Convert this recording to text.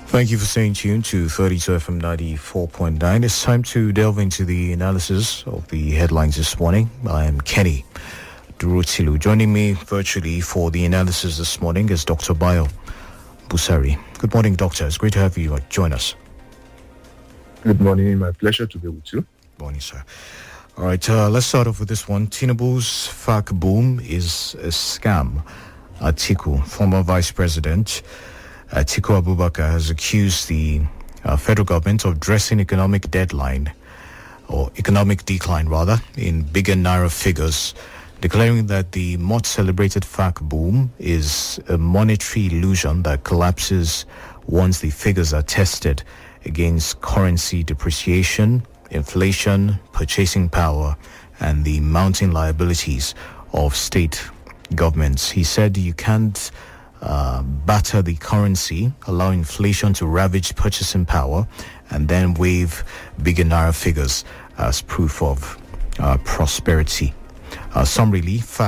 Thank you for staying tuned to 32 FM 94.9. It's time to delve into the analysis of the headlines this morning. I am Kenny Durutilu. Joining me virtually for the analysis this morning is Dr. Bayo Busari. Good morning, Doctor. It's great to have you join us. Good morning. My pleasure to be with you. Good morning, sir. All right, let's start off with this one. Tinubu's FAC boom is a scam. Atiku, former vice president, Atiku Abubakar, has accused the federal government of dressing economic decline in bigger naira figures, declaring that the much celebrated FAC boom is a monetary illusion that collapses once the figures are tested against currency depreciation, inflation, purchasing power, and the mounting liabilities of state governments. He said you can't batter the currency, allow inflation to ravage purchasing power, and then wave bigger naira figures as proof of prosperity. Some relief.